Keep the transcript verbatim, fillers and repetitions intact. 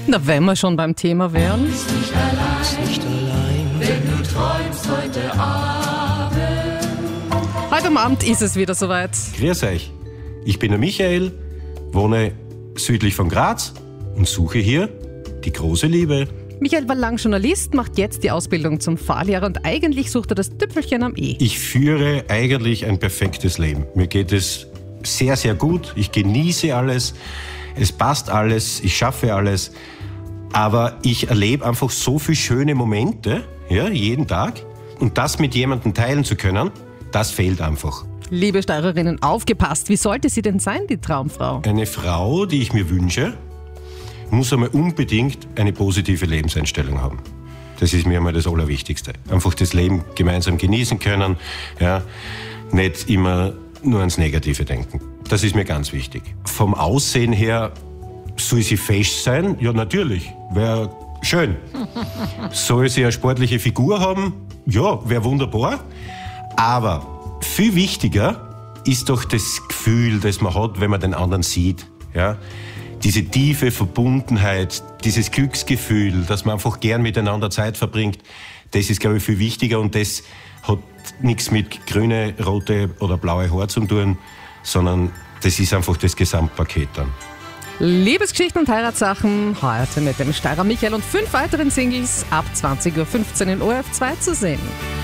Na, wenn wir schon beim Thema wären. Bist nicht allein, bist nicht allein, wenn du träumst heute Abend. Heute am Abend ist es wieder soweit. Grüß euch, ich bin der Michael, wohne südlich von Graz und suche hier die große Liebe. Michael war lang Journalist, macht jetzt die Ausbildung zum Fahrlehrer und eigentlich sucht er das Tüpfelchen am I. Ich führe eigentlich ein perfektes Leben. Mir geht es sehr, sehr gut. Ich genieße alles. Es passt alles. Ich schaffe alles. Aber ich erlebe einfach so viele schöne Momente, ja, jeden Tag. Und das mit jemandem teilen zu können, das fehlt einfach. Liebe Steirerinnen, aufgepasst. Wie sollte sie denn sein, die Traumfrau? Eine Frau, die ich mir wünsche, muss einmal unbedingt eine positive Lebenseinstellung haben. Das ist mir einmal das Allerwichtigste. Einfach das Leben gemeinsam genießen können, ja, nicht immer nur ans Negative denken. Das ist mir ganz wichtig. Vom Aussehen her soll sie fesch sein? Ja, natürlich. Wäre schön. Soll sie eine sportliche Figur haben? Ja, wäre wunderbar. Aber viel wichtiger ist doch das Gefühl, das man hat, wenn man den anderen sieht. Ja? Diese tiefe Verbundenheit, dieses Glücksgefühl, dass man einfach gern miteinander Zeit verbringt, das ist, glaube ich, viel wichtiger und das hat nichts mit grüne, rote oder blaue Haare zu tun, sondern das ist einfach das Gesamtpaket dann. Liebesgeschichten und Heiratssachen heute mit dem Steirer Michael und fünf weiteren Singles ab zwanzig Uhr fünfzehn in O R F zwei zu sehen.